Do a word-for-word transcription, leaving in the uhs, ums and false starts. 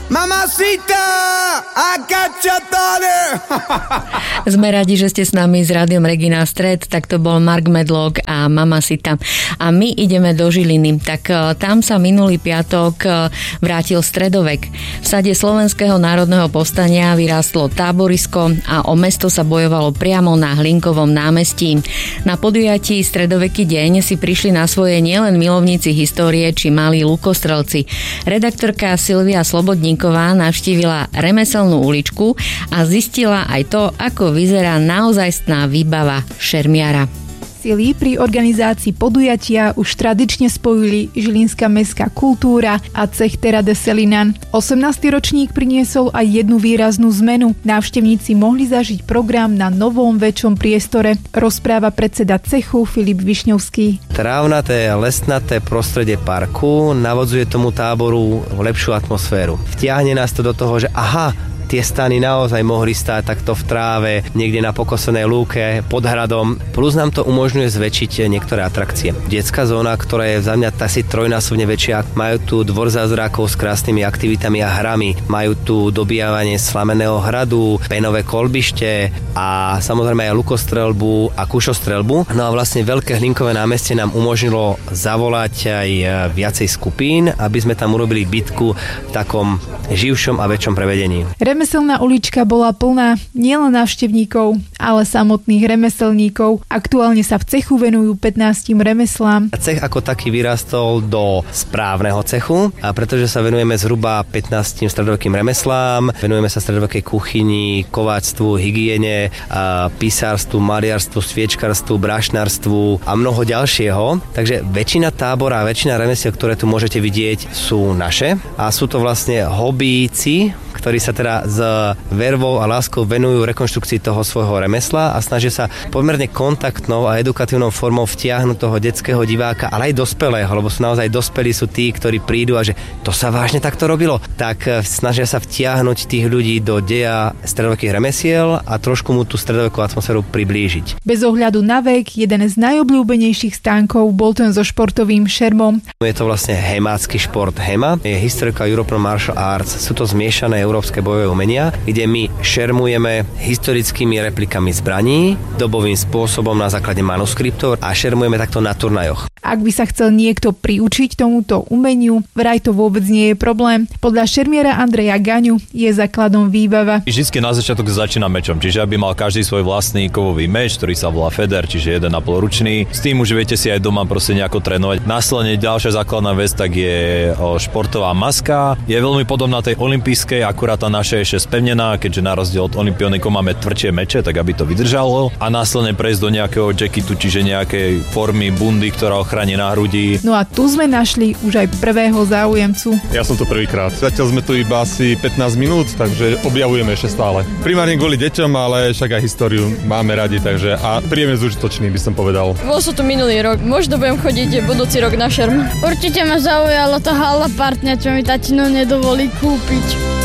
Mamacita! I got your daughter! Sme radi, že ste s nami z Rádiom Regina Stred, tak to bol Mark Medlock a Mamacita. A my ideme do Žiliny, tak tam sa minulý piatok vrátil stredovek. V sade Slovenského národného povstania vyrástlo táborisko a o mesto sa bojovalo priamo na Hlinkovom námestí. Na podujatí Stredoveký deň si prišli na svoje nielen milovníci histórie či malí lukostrelci. Redaktorka Silvia Slobodníková navštívila remeselnú uličku a zistila aj to, ako vyzerá naozajstná výbava šermiara. Sily pri organizácii podujatia už tradične spojili žilinská mestská kultúra a cech Terra de Selinan. osemnásty ročník priniesol aj jednu výraznú zmenu. Návštevníci mohli zažiť program na novom väčšom priestore, rozpráva predseda cechu Filip Višňovský. Trávnaté, lesnaté prostredie parku navodzuje tomu táboru lepšiu atmosféru. Vtiahne nás to do toho, že aha, tie stany naozaj mohli stáť takto v tráve, niekde na pokosenej lúke, pod hradom. Plus nám to umožňuje zväčšiť niektoré atrakcie. Detská zóna, ktorá je za mňa asi trojnásobne väčšia, majú tu dvor zázrakov s krásnymi aktivitami a hrami, majú tu dobíjavanie slameného hradu, penové kolbište a samozrejme aj lukostrelbu a kušostrelbu. No a vlastne veľké Hlinkové námestie nám umožnilo zavolať aj viacej skupín, aby sme tam urobili bitku v takom živšom a väčšom prevedení. Remeselná ulička bola plná nielen návštevníkov, ale samotných remeselníkov. Aktuálne sa v cechu venujú pätnástim remeslám. Cech ako taký vyrástol do správneho cechu, a pretože sa venujeme zhruba pätnástim stredovekým remeslám, venujeme sa stredovekej kuchyni, kováctvu, hygiene, písarstvu, maliarstvu, sviečkarstvu, brašnárstvu a mnoho ďalšieho. Takže väčšina tábora a väčšina remesiel, ktoré tu môžete vidieť, sú naše a sú to vlastne hobíci, ktorí sa teda s vervou a láskou venujú rekonštrukcii toho svojho remesla a snažia sa pomerne kontaktnou a edukatívnou formou vtiahnuť toho detského diváka, ale aj dospelého, lebo sú naozaj dospelí, sú tí, ktorí prídu a že to sa vážne takto robilo. Tak snažia sa vtiahnuť tých ľudí do deja stredovekých remesiel a trošku mu tú stredovekú atmosféru priblížiť. Bez ohľadu na vek, jeden z najobľúbenejších stánkov bol ten so športovým šermom. Je to vlastne hemácky šport. Hema je Historical European Martial Arts. Sú to zmiešané európske bojové umenia, kde my šermujeme historickými replikami zbraní, dobovým spôsobom na základe manuskriptov a šermujeme takto na turnajoch. Ak by sa chcel niekto priučiť tomuto umeniu, vraj to vôbec nie je problém. Podľa šermiera Andreja Gaňu je základom výbava. Vždycky na začiatok začína mečom, čiže aby mal každý svoj vlastný kovový meč, ktorý sa volá Feder, čiže jeden a pol ručný. S tým už viete si aj doma proste nejako trénovať. Následne ďalšia základná vec tak je športová maska. Je veľmi podobná tej olympijskej, akurát tá naša je ešte spevnená, keďže na rozdiel od olympionikov máme tvrdšie meče, tak aby to vydržalo. A následne prejsť do nejakého jacketu, čiže nejakej formy bundy, ktorá ochráni na hrudi. No a tu sme našli už aj prvého záujemcu. Ja som tu prvýkrát. Zatiaľ sme tu iba asi pätnásť minút, takže objavujeme ešte stále. Primárne kvôli deťom, ale však aj históriu máme radi, takže a príjemne zúžitočný by som povedal. Bol som tu minulý rok, možno budem chodiť budúci rok na šerm. Určite ma zaujalo to hala partner, čo mi tatino nedovolí kúpiť.